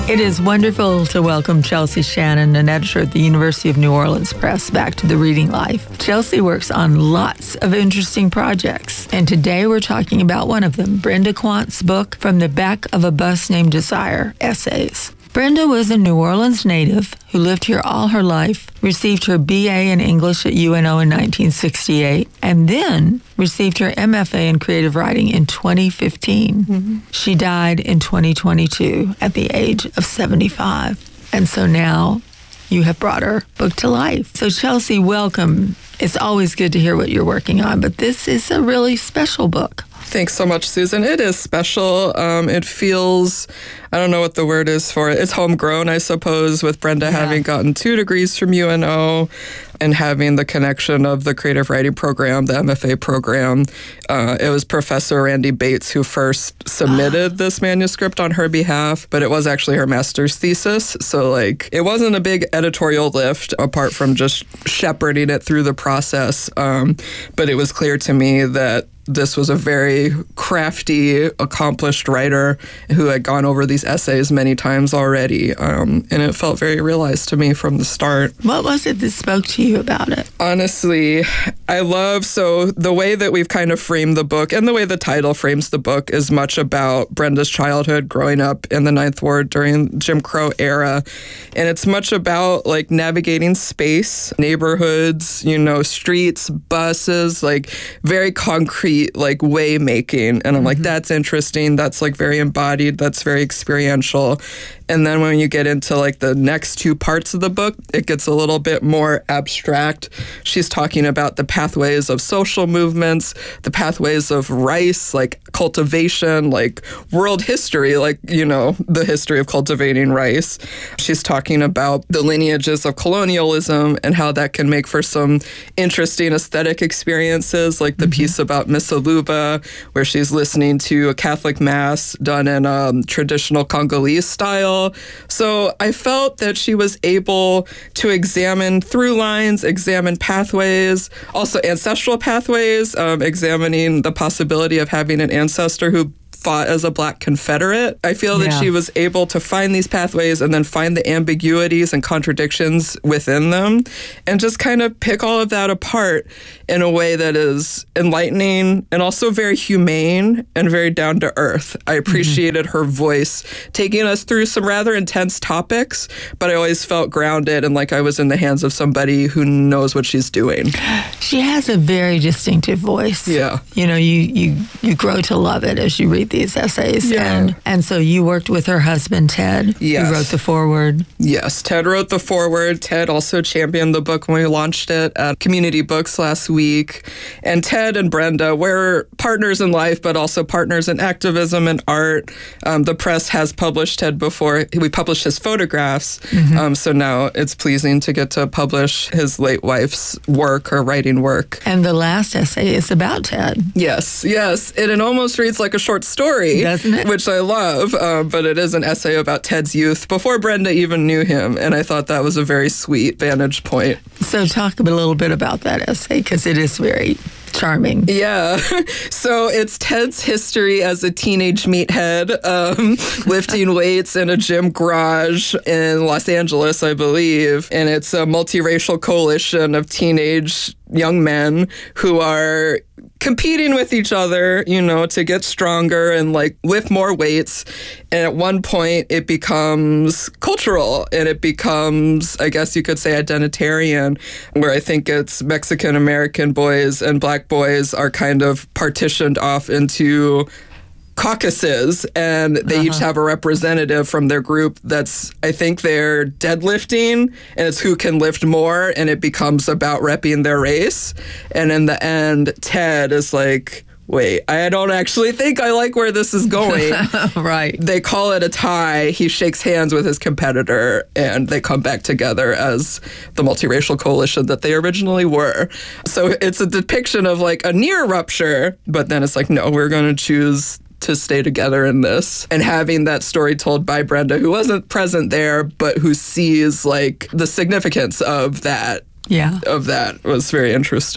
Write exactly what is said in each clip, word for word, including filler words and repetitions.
It is wonderful to welcome Chelsea Shannon, an editor at the University of New Orleans Press, back to the Reading Life. Chelsea works on lots of interesting projects, and today we're talking about one of them, Brenda Quant's book, From the Back of a Bus Named Desire, Essays. Brenda was a New Orleans native who lived here all her life, received her B A in English at U N O in nineteen sixty-eight, and then received her M F A in creative writing in twenty fifteen. Mm-hmm. She died in twenty twenty-two at the age of seventy-five. And so now you have brought her book to life. So Chelsea, welcome. It's always good to hear what you're working on, but this is a really special book. Thanks so much, Susan. It is special. Um, it feels, I don't know what the word is for it. It's homegrown, I suppose, with Brenda yeah. having gotten two degrees from U N O and having the connection of the creative writing program, the M F A program. Uh, it was Professor Randy Bates who first submitted ah. this manuscript on her behalf, but it was actually her master's thesis. So, like, it wasn't a big editorial lift apart from just shepherding it through the process. Um, but it was clear to me that this was a very crafty, accomplished writer who had gone over these essays many times already, um, and it felt very realized to me from the start. What was it that spoke to you about it? Honestly, I love, so the way that we've kind of framed the book and the way the title frames the book is much about Brenda's childhood growing up in the Ninth Ward during Jim Crow era, and it's much about like navigating space, neighborhoods, you know, streets, buses, like very concrete like way making. And I'm mm-hmm. like, that's interesting. That's like very embodied. That's very experiential. And then when you get into like the next two parts of the book, it gets a little bit more abstract. She's talking about the pathways of social movements, the pathways of rice, like cultivation, like world history, like, you know, the history of cultivating rice. She's talking about the lineages of colonialism and how that can make for some interesting aesthetic experiences, like the mm-hmm. piece about Miss Aluba, where she's listening to a Catholic Mass done in um, traditional Congolese style. So I felt that she was able to examine through lines, examine pathways, also ancestral pathways, um, examining the possibility of having an ancestor who fought as a Black Confederate. I feel that yeah. she was able to find these pathways and then find the ambiguities and contradictions within them and just kind of pick all of that apart in a way that is enlightening and also very humane and very down to earth. I appreciated mm-hmm. her voice taking us through some rather intense topics, but I always felt grounded and like I was in the hands of somebody who knows what she's doing. She has a very distinctive voice. Yeah. You know, you you, you grow to love it as you read these essays. Yeah. And, and so you worked with her husband, Ted. Yes. Who wrote the foreword. Yes, Ted wrote the foreword. Ted also championed the book when we launched it at Community Books last week. And Ted and Brenda, we're partners in life, but also partners in activism and art. Um, the press has published Ted before. We published his photographs. Mm-hmm. Um, so now it's pleasing to get to publish his late wife's work, her writing work. And the last essay is about Ted. Yes, yes. And it almost reads like a short story, doesn't it? Which I love, uh, but it is an essay about Ted's youth before Brenda even knew him, and I thought that was a very sweet vantage point. So talk a little bit about that essay, because it is very charming. Yeah. So it's Ted's history as a teenage meathead, um, lifting weights in a gym garage in Los Angeles, I believe. And it's a multiracial coalition of teenage young men who are competing with each other, you know, to get stronger and like lift more weights. And at one point it becomes cultural and it becomes, I guess you could say, identitarian, where I think it's Mexican American boys and Black boys are kind of partitioned off into caucuses, and they uh-huh. each have a representative from their group that's, I think they're deadlifting, and it's who can lift more, and it becomes about repping their race. And in the end, Ted is like, wait, I don't actually think I like where this is going. Right. They call it a tie. He shakes hands with his competitor, and they come back together as the multiracial coalition that they originally were. So it's a depiction of like a near rupture, but then it's like, no, we're going to choose to stay together in this. And having that story told by Brenda, who wasn't present there, but who sees like the significance of that, yeah, of that was very interesting.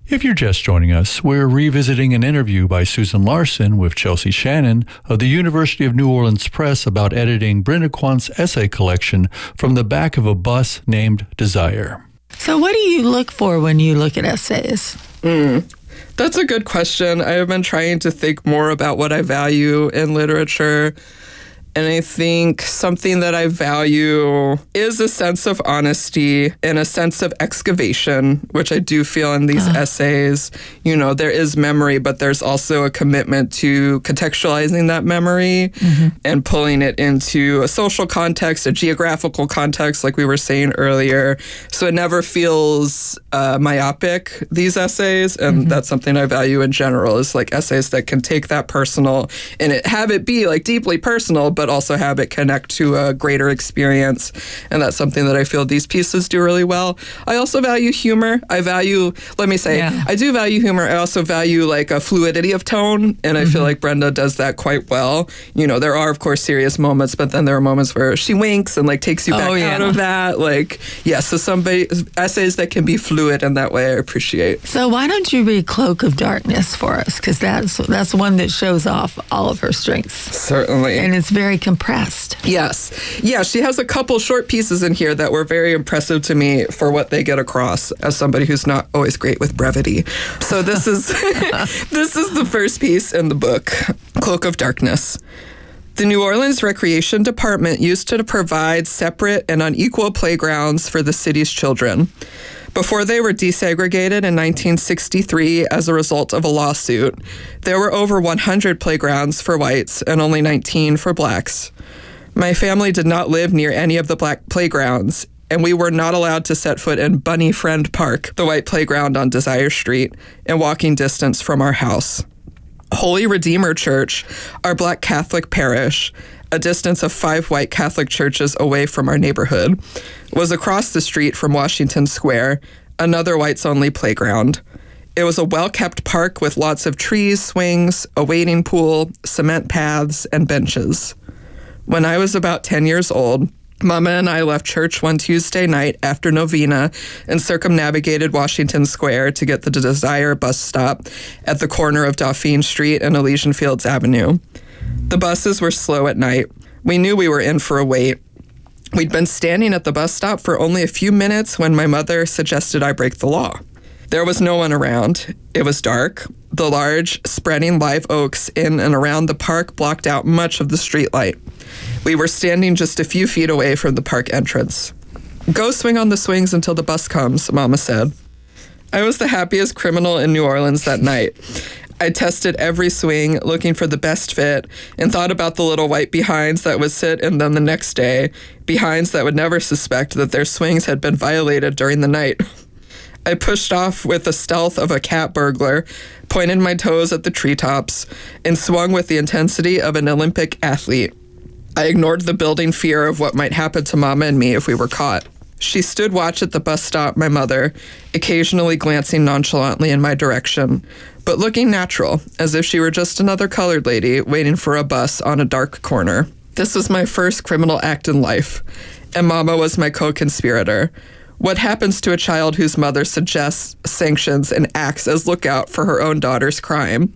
If you're just joining us, we're revisiting an interview by Susan Larson with Chelsea Shannon of the University of New Orleans Press about editing Brenda Quant's essay collection From the Back of a Bus Named Desire. So what do you look for when you look at essays? Mm, that's a good question. I have been trying to think more about what I value in literature. And I think something that I value is a sense of honesty and a sense of excavation, which I do feel in these uh. essays. You know, there is memory, but there's also a commitment to contextualizing that memory mm-hmm. and pulling it into a social context, a geographical context, like we were saying earlier. So it never feels uh, myopic, these essays. And mm-hmm. that's something I value in general, is like essays that can take that personal and it, have it be like deeply personal, but but also have it connect to a greater experience. And that's something that I feel these pieces do really well. I also value humor. I value, let me say, yeah. I do value humor. I also value like a fluidity of tone. And I mm-hmm. feel like Brenda does that quite well. You know, there are, of course, serious moments, but then there are moments where she winks and like takes you back oh, yeah. out of that. Like, yeah, so somebody, essays that can be fluid in that way, I appreciate. So why don't you read Cloak of Darkness for us? Because that's, that's one that shows off all of her strengths. Certainly. And it's very compressed. Yes. Yeah, she has a couple short pieces in here that were very impressive to me for what they get across as somebody who's not always great with brevity. So this is this is the first piece in the book, Cloak of Darkness. The New Orleans Recreation Department used to provide separate and unequal playgrounds for the city's children. Before they were desegregated in nineteen sixty-three as a result of a lawsuit, there were over one hundred playgrounds for whites and only nineteen for blacks. My family did not live near any of the black playgrounds, and we were not allowed to set foot in Bunny Friend Park, the white playground on Desire Street, in walking distance from our house. Holy Redeemer Church, our black Catholic parish, a distance of five white Catholic churches away from our neighborhood, was across the street from Washington Square, another whites-only playground. It was a well-kept park with lots of trees, swings, a wading pool, cement paths, and benches. When I was about ten years old, Mama and I left church one Tuesday night after novena and circumnavigated Washington Square to get the Desire bus stop at the corner of Dauphine Street and Elysian Fields Avenue. The buses were slow at night. We knew we were in for a wait. We'd been standing at the bus stop for only a few minutes when my mother suggested I break the law. There was no one around. It was dark. The large, spreading live oaks in and around the park blocked out much of the streetlight. We were standing just a few feet away from the park entrance. "Go swing on the swings until the bus comes," Mama said. I was the happiest criminal in New Orleans that night. I tested every swing, looking for the best fit, and thought about the little white behinds that would sit in them the next day, behinds that would never suspect that their swings had been violated during the night. I pushed off with the stealth of a cat burglar, pointed my toes at the treetops, and swung with the intensity of an Olympic athlete. I ignored the building fear of what might happen to Mama and me if we were caught. She stood watch at the bus stop, my mother, occasionally glancing nonchalantly in my direction, but looking natural, as if she were just another colored lady waiting for a bus on a dark corner. This was my first criminal act in life, and Mama was my co-conspirator. What happens to a child whose mother suggests, sanctions, and acts as lookout for her own daughter's crime?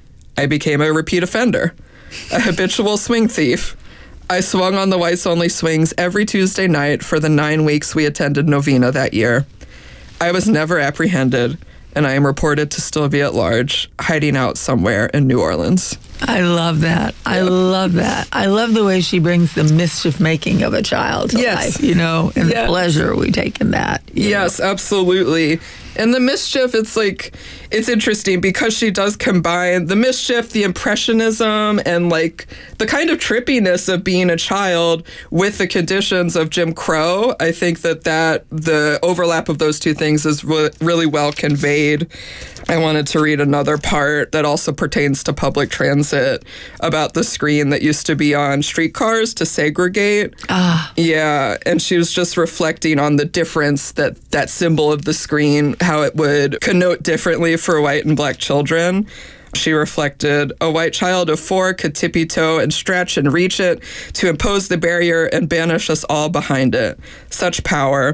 I became a repeat offender, a habitual swing thief. I swung on the whites-only swings every Tuesday night for the nine weeks we attended novena that year. I was never apprehended, and I am reported to still be at large, hiding out somewhere in New Orleans. I love that. I yep. love that. I love the way she brings the mischief-making of a child to yes. life, you know, and yes. the pleasure we take in that. Yes, know? Absolutely. And the mischief, it's like, it's interesting because she does combine the mischief, the impressionism, and like the kind of trippiness of being a child with the conditions of Jim Crow. I think that, that the overlap of those two things is re- really well conveyed. I wanted to read another part that also pertains to public transit about the screen that used to be on streetcars to segregate. Ah. Yeah, and she was just reflecting on the difference that that symbol of the screen, how it would connote differently for white and black children. She reflected, a white child of four could tippy-toe and stretch and reach it to impose the barrier and banish us all behind it. Such power.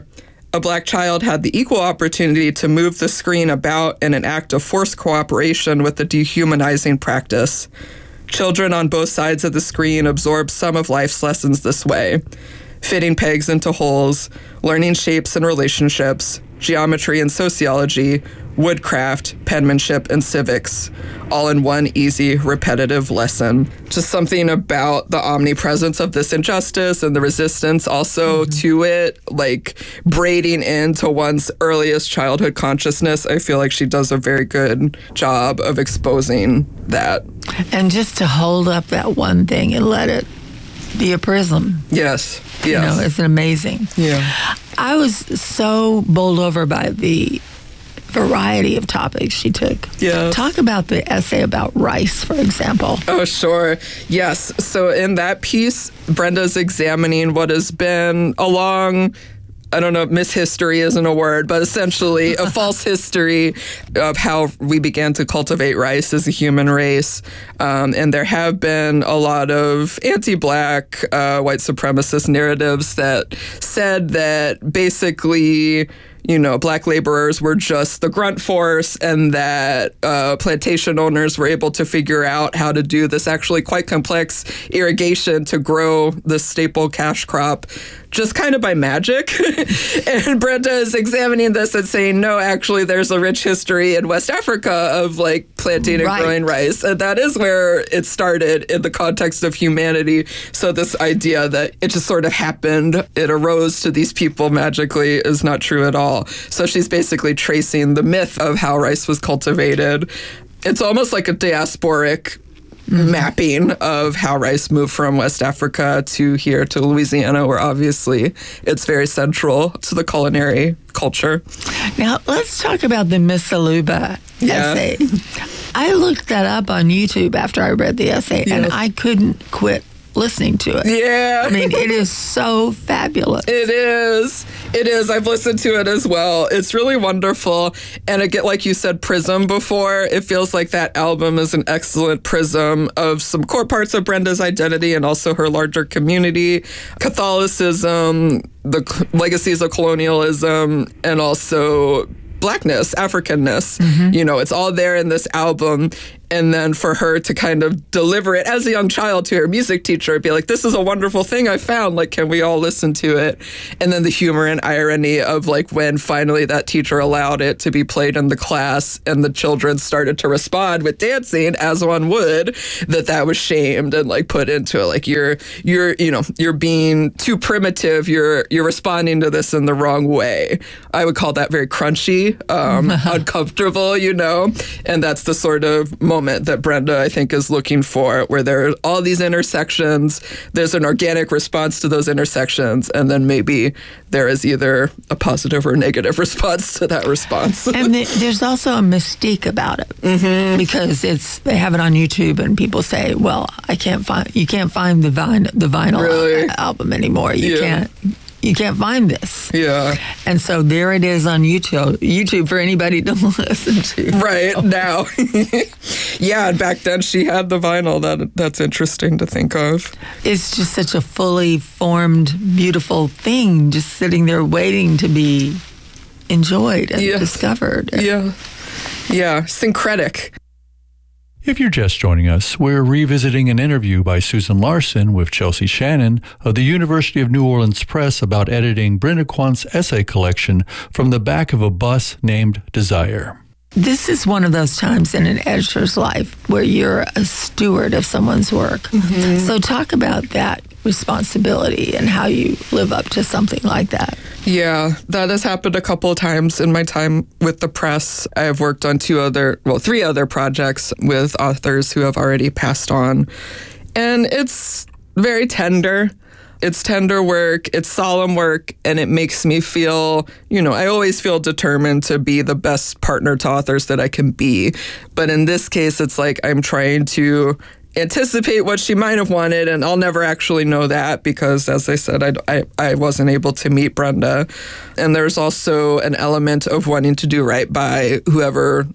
a Black child had the equal opportunity to move the screen about in an act of forced cooperation with the dehumanizing practice. Children on both sides of the screen absorb some of life's lessons this way, fitting pegs into holes, learning shapes and relationships, geometry and sociology, woodcraft, penmanship, and civics, all in one easy, repetitive lesson. Just something about the omnipresence of this injustice and the resistance also mm-hmm. to it, like braiding into one's earliest childhood consciousness. I feel like she does a very good job of exposing that. And just to hold up that one thing and let it be a prism. Yes. Yes. You know, it's amazing. Yeah. I was so bowled over by the variety of topics she took. Yeah. Talk about the essay about rice, for example. Oh, sure. Yes. So in that piece, Brenda's examining what has been a long, I don't know, mishistory isn't a word, but essentially a false history of how we began to cultivate rice as a human race. Um, and there have been a lot of anti-Black, uh, white supremacist narratives that said that basically, you know, Black laborers were just the grunt force, and that uh, plantation owners were able to figure out how to do this actually quite complex irrigation to grow the staple cash crop just kind of by magic. And Brenda is examining this and saying, no, actually, there's a rich history in West Africa of like planting and right. growing rice. And that is where it started in the context of humanity. So this idea that it just sort of happened, it arose to these people magically is not true at all. So she's basically tracing the myth of how rice was cultivated. It's almost like a diasporic Mm-hmm. mapping of how rice moved from West Africa to here to Louisiana, where obviously it's very central to the culinary culture. Now, let's talk about the Miss Saluba yeah. essay. I looked that up on YouTube after I read the essay, yes. and I couldn't quit listening to it. Yeah. I mean, it is so fabulous. It is. It is. I've listened to it as well. It's really wonderful. And again, like you said, prism before, it feels like that album is an excellent prism of some core parts of Brenda's identity and also her larger community, Catholicism, the legacies of colonialism, and also Blackness, Africanness. Mm-hmm. You know, it's all there in this album. And then for her to kind of deliver it as a young child to her music teacher, be like, this is a wonderful thing I found. Like, can we all listen to it? And then the humor and irony of like when finally that teacher allowed it to be played in the class and the children started to respond with dancing as one would, that that was shamed and like put into it. Like you're, you're, you know, you're being too primitive. You're, you're responding to this in the wrong way. I would call that very crunchy, um, uncomfortable, you know, and that's the sort of moment that Brenda, I think, is looking for, where there are all these intersections, there's an organic response to those intersections, and then maybe there is either a positive or negative response to that response. And the, there's also a mystique about it, mm-hmm. because it's they have it on YouTube, and people say, "Well, I can't find you can't find the vine the vinyl really? album anymore. You yeah. can't." You can't find this. Yeah. And so there it is on YouTube, YouTube for anybody to listen to. Right, now. Yeah, and back then she had the vinyl. That That's interesting to think of. It's just such a fully formed, beautiful thing, just sitting there waiting to be enjoyed and yeah. discovered. Yeah. Yeah, syncretic. If you're just joining us, we're revisiting an interview by Susan Larson with Chelsea Shannon of the University of New Orleans Press about editing Brenda Quant's essay collection From the Back of a Bus Named Desire. This is one of those times in an editor's life where you're a steward of someone's work. Mm-hmm. So talk about that responsibility and how you live up to something like that. Yeah, that has happened a couple of times in my time with the press. I have worked on two other, well, three other projects with authors who have already passed on. And it's very tender. It's tender work, it's solemn work, and it makes me feel, you know, I always feel determined to be the best partner to authors that I can be. But in this case, it's like I'm trying to anticipate what she might have wanted, and I'll never actually know that because, as I said, I, I, I wasn't able to meet Brenda. And there's also an element of wanting to do right by whoever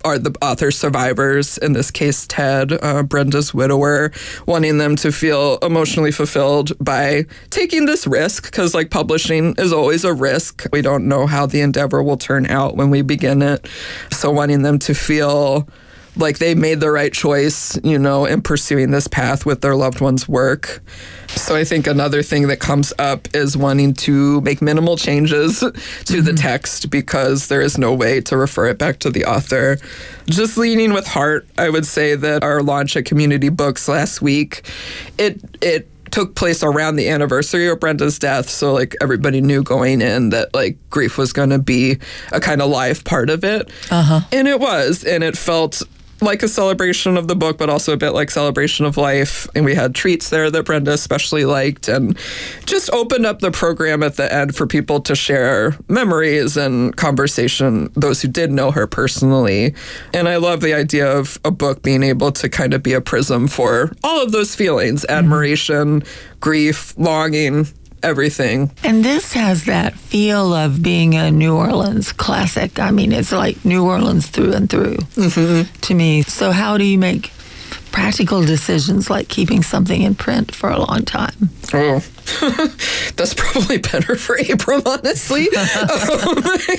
are the author's survivors, in this case, Ted, uh, Brenda's widower, wanting them to feel emotionally fulfilled by taking this risk, because like publishing is always a risk. We don't know how the endeavor will turn out when we begin it. So wanting them to feel like they made the right choice, you know, in pursuing this path with their loved one's work. So I think another thing that comes up is wanting to make minimal changes to mm-hmm. the text because there is no way to refer it back to the author. Just leading with heart, I would say that our launch at Community Books last week, it it took place around the anniversary of Brenda's death. So like everybody knew going in that like grief was going to be a kind of live part of it. Uh-huh. And it was, and it felt like a celebration of the book, but also a bit like celebration of life. And we had treats there that Brenda especially liked, and just opened up the program at the end for people to share memories and conversation, those who did know her personally. And I love the idea of a book being able to kind of be a prism for all of those feelings, admiration, mm-hmm. grief, longing, everything. And this has that feel of being a New Orleans classic. I mean, it's like New Orleans through and through mm-hmm. to me. So how do you make practical decisions like keeping something in print for a long time? Oh, that's probably better for Abram, honestly. um,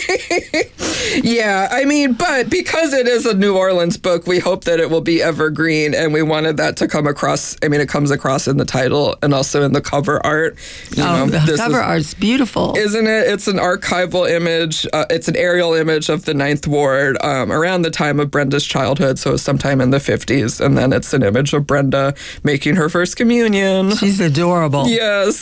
yeah, I mean, but because it is a New Orleans book, we hope that it will be evergreen, and we wanted that to come across. I mean, it comes across in the title and also in the cover art. You oh, know, the cover is, art's beautiful. Isn't it? It's an archival image. Uh, it's an aerial image of the Ninth Ward um, around the time of Brenda's childhood, so sometime in the fifties, and then it's an image of Brenda making her first communion. She's adorable. Yes.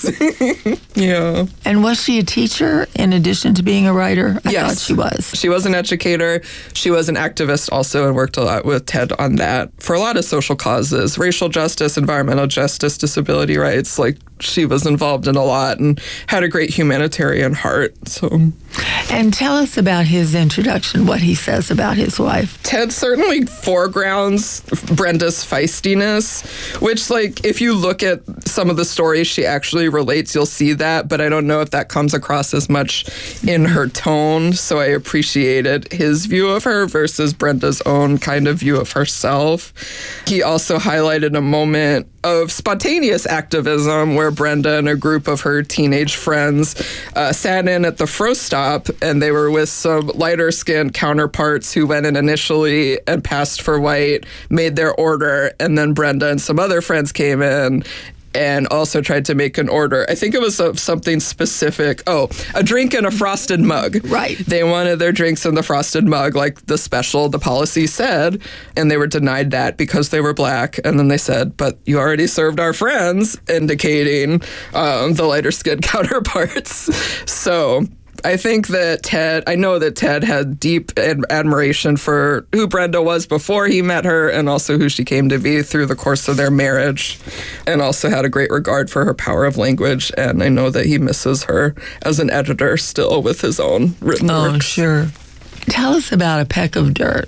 Yeah. And was she a teacher in addition to being a writer? I yes. thought she was. She was an educator. She was an activist also, and worked a lot with Ted on that for a lot of social causes, racial justice, environmental justice, disability rights. Like, she was involved in a lot and had a great humanitarian heart. So, and tell us about his introduction, what he says about his wife. Ted certainly foregrounds Brenda's feistiness, which, like, if you look at some of the stories she actually relates, you'll see that, but I don't know if that comes across as much in her tone. So I appreciated his view of her versus Brenda's own kind of view of herself. He also highlighted a moment of spontaneous activism where Brenda and a group of her teenage friends uh, sat in at the Frost stop, and they were with some lighter-skinned counterparts who went in initially and passed for white, made their order, and then Brenda and some other friends came in and also tried to make an order. I think it was a, something specific. Oh, a drink in a frosted mug. Right. They wanted their drinks in the frosted mug, like the special, the policy said, and they were denied that because they were black. And then they said, but you already served our friends, indicating um, the lighter-skinned counterparts. So I think that Ted, I know that Ted had deep ad- admiration for who Brenda was before he met her, and also who she came to be through the course of their marriage, and also had a great regard for her power of language. And I know that he misses her as an editor still with his own written oh, works. Oh, sure. Tell us about A Peck of Dirt.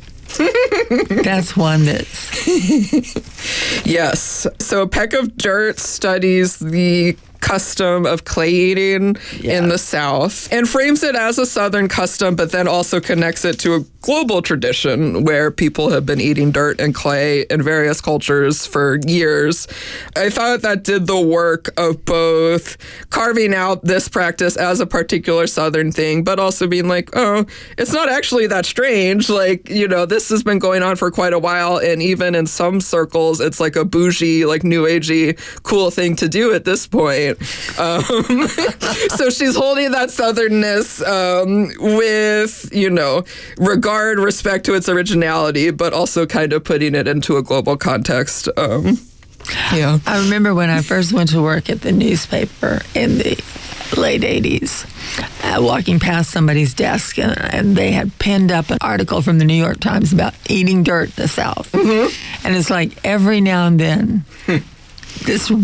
That's one that's... Yes. So A Peck of Dirt studies the custom of clay eating yes. in the South, and frames it as a Southern custom, but then also connects it to a global tradition where people have been eating dirt and clay in various cultures for years. I thought that did the work of both carving out this practice as a particular Southern thing, but also being like, oh, it's not actually that strange. Like, you know, this has been going on for quite a while, and even in some circles, it's like a bougie, like new agey, cool thing to do at this point. Um, so she's holding that Southernness um, with, you know, regard, respect to its originality, but also kind of putting it into a global context. Um, yeah. I remember when I first went to work at the newspaper in the late eighties, uh, walking past somebody's desk, and, and they had pinned up an article from the New York Times about eating dirt in the South. Mm-hmm. And it's like every now and then, this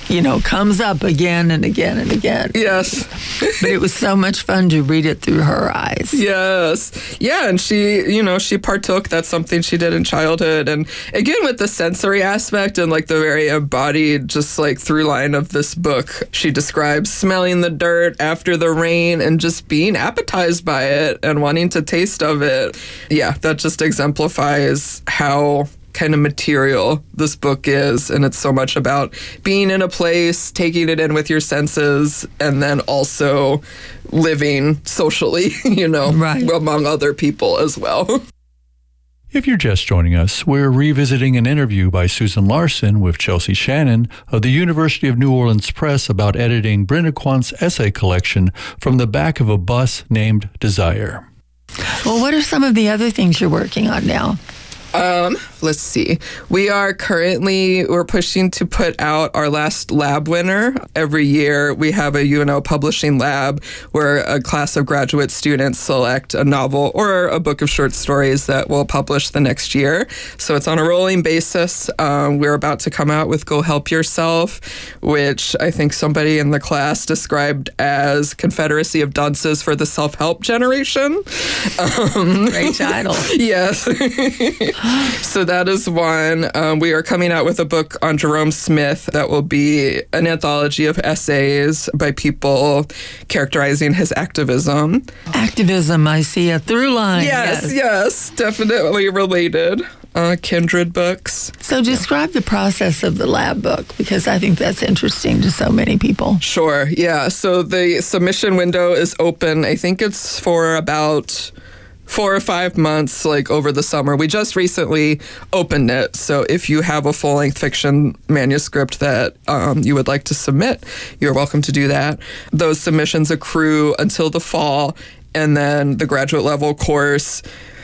you know, comes up again and again and again. Yes. But it was so much fun to read it through her eyes. Yes. Yeah, and she, you know, she partook. That's something she did in childhood. And again, with the sensory aspect and like the very embodied, just like through line of this book, she describes smelling the dirt after the rain and just being appetized by it and wanting to taste of it. Yeah, that just exemplifies how kind of material this book is, and it's so much about being in a place, taking it in with your senses, and then also living socially, you know, right. among other people as well. If you're just joining us, we're revisiting an interview by Susan Larson with Chelsea Shannon of the University of New Orleans Press about editing Brenda Quant's essay collection From the Back of a Bus Named Desire. Well, what are some of the other things you're working on now? Um, let's see. We are currently, we're pushing to put out our last lab winner. Every year we have a U N O publishing lab where a class of graduate students select a novel or a book of short stories that we'll publish the next year. So it's on a rolling basis. Um, we're about to come out with Go Help Yourself, which I think somebody in the class described as Confederacy of Dunces for the Self-Help Generation. Um, Great title. Yes. So that is one. Um, we are coming out with a book on Jerome Smith that will be an anthology of essays by people characterizing his activism. Activism, I see a through line. Yes, yes, yes definitely related. Uh, kindred books. So describe the process of the lab book, because I think that's interesting to so many people. Sure, yeah. So the submission window is open. I think it's for about four or five months, like over the summer. We just recently opened it. So if you have a full-length fiction manuscript that um, you would like to submit, you're welcome to do that. Those submissions accrue until the fall, and then the graduate level course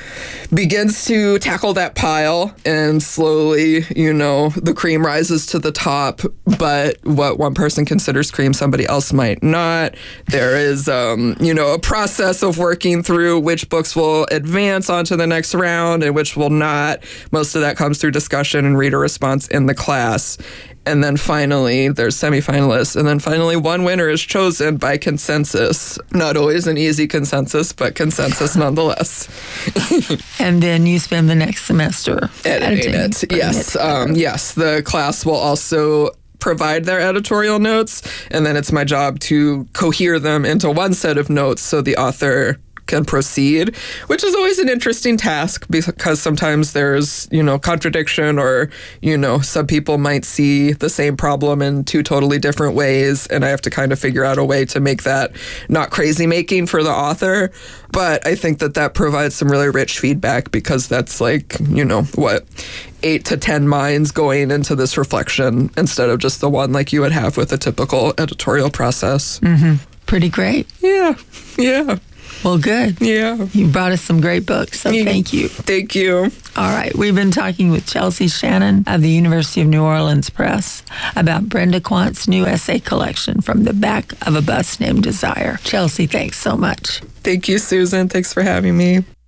begins to tackle that pile, and slowly, you know, the cream rises to the top, but what one person considers cream, somebody else might not. There is, um, you know, a process of working through which books will advance onto the next round and which will not. Most of that comes through discussion and reader response in the class. And then finally, there's semifinalists. And then finally, one winner is chosen by consensus. Not always an easy consensus, but consensus nonetheless. And then you spend the next semester editing, editing it. Yes. It um, yes. The class will also provide their editorial notes, and then it's my job to cohere them into one set of notes so the author can proceed, which is always an interesting task because sometimes there's, you know, contradiction, or, you know, some people might see the same problem in two totally different ways, and I have to kind of figure out a way to make that not crazy making for the author. But I think that that provides some really rich feedback, because that's like, you know, what, eight to ten minds going into this reflection instead of just the one like you would have with a typical editorial process. Mm-hmm. Pretty great. Yeah. Yeah. Well, good. Yeah. You brought us some great books, so yeah. thank you. Thank you. All right. We've been talking with Chelsea Shannon of the University of New Orleans Press about Brenda Quant's new essay collection, From the Back of a Bus Named Desire. Chelsea, thanks so much. Thank you, Susan. Thanks for having me.